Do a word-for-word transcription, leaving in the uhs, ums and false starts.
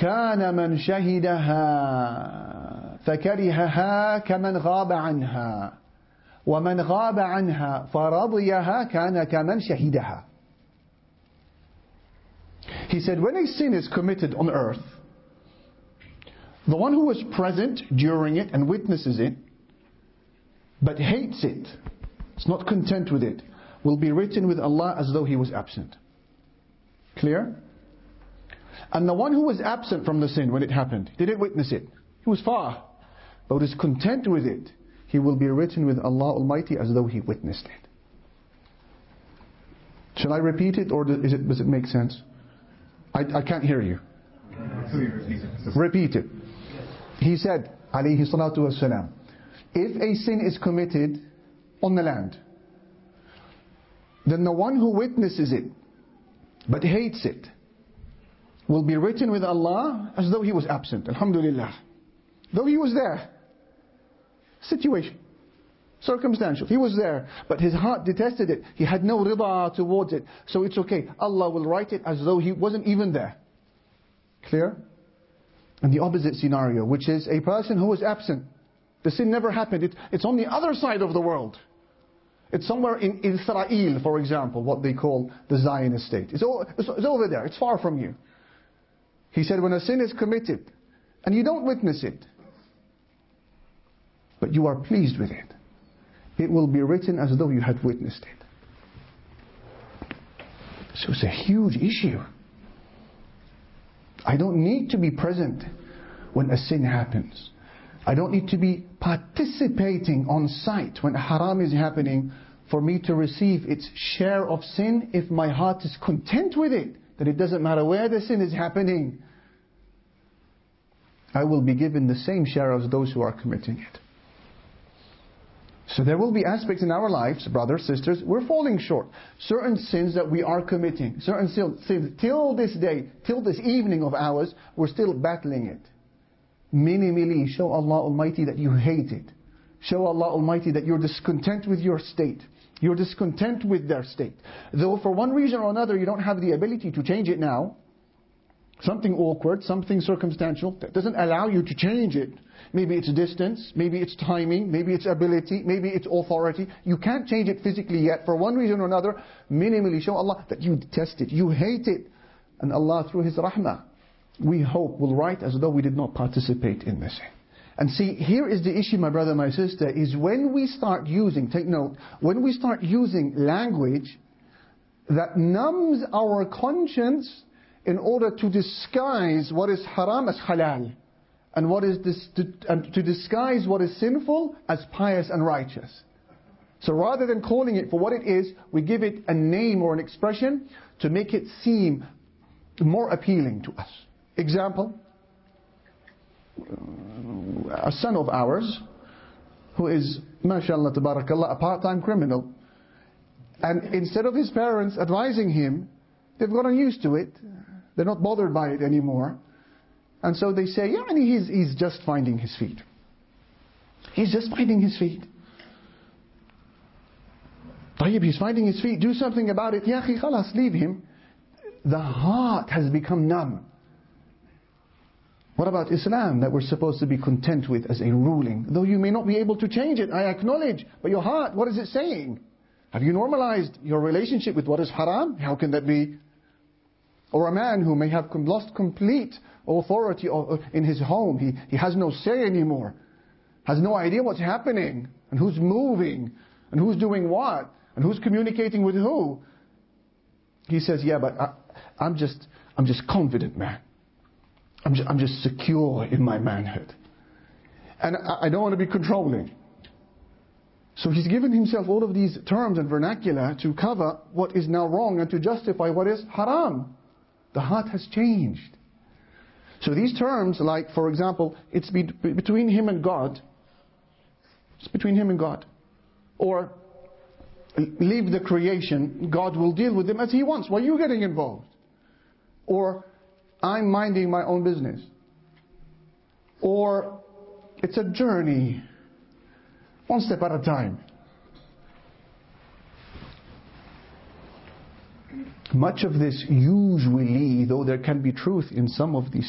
كان من شهدها فكرهها كمن غاب عنها ومن غاب عنها فرضيها كان كمن شهدها. He said, when a sin is committed on earth, the one who is present during it and witnesses it, but hates it, is not content with it, will be written with Allah as though he was absent. Clear? And the one who was absent from the sin when it happened, didn't witness it, he was far, but is content with it, he will be written with Allah Almighty as though he witnessed it. Shall I repeat it, or does it, does it make sense? I, I can't hear you. Repeat it. He said, alayhi salatu wassalam, if a sin is committed on the land, then the one who witnesses it but hates it will be written with Allah as though he was absent. Alhamdulillah. Though he was there. Situation. Circumstantial. He was there, but his heart detested it. He had no rida towards it. So it's okay. Allah will write it as though he wasn't even there. Clear? And the opposite scenario, which is a person who was absent. The sin never happened. It, it's on the other side of the world. It's somewhere in Israel, for example, what they call the Zionist state. It's, all, it's, it's over there. It's far from you. He said, when a sin is committed, and you don't witness it, but you are pleased with it, it will be written as though you had witnessed it. So it's a huge issue. I don't need to be present when a sin happens. I don't need to be participating on site when haram is happening for me to receive its share of sin if my heart is content with it, that it doesn't matter where the sin is happening. I will be given the same share as those who are committing it. So there will be aspects in our lives, brothers, sisters, we're falling short. Certain sins that we are committing, certain sins, till this day, till this evening of ours, we're still battling it. Minimally show Allah Almighty that you hate it. Show Allah Almighty that you're discontent with your state. You're discontent with their state. Though for one reason or another you don't have the ability to change it now, something awkward, something circumstantial that doesn't allow you to change it. Maybe it's distance, maybe it's timing, maybe it's ability, maybe it's authority. You can't change it physically yet. For one reason or another, minimally show Allah that you detest it, you hate it. And Allah through His rahmah, we hope, will write as though we did not participate in this. And see, here is the issue, my brother, my sister, is when we start using, take note, when we start using language that numbs our conscience in order to disguise what is haram as halal, and what is this, to, and to disguise what is sinful as pious and righteous. So rather than calling it for what it is, we give it a name or an expression to make it seem more appealing to us. Example, a son of ours who is, mashallah, tabarakallah, a part-time criminal, and instead of his parents advising him, they've gotten used to it, they're not bothered by it anymore. And so they say, yeah, he's, he's just finding his feet. He's just finding his feet. Tayyib, he's finding his feet. Do something about it. Ya akhi, khalas, leave him. The heart has become numb. What about Islam that we're supposed to be content with as a ruling? Though you may not be able to change it, I acknowledge. But your heart, what is it saying? Have you normalized your relationship with what is haram? How can that be? Or a man who may have lost complete authority in his home. He, he has no say anymore. Has no idea what's happening. And who's moving. And who's doing what. And who's communicating with who. He says, yeah, but I, I'm just I'm just confident, man. I'm just, I'm just secure in my manhood. And I, I don't want to be controlling. So he's given himself all of these terms and vernacular to cover what is now wrong and to justify what is haram. The heart has changed. So these terms, like, for example, it's be between him and God. It's between him and God. Or, leave the creation, God will deal with them as He wants. Why are you getting involved? Or, I'm minding my own business. Or, it's a journey. One step at a time. Much of this usually, though there can be truth in some of these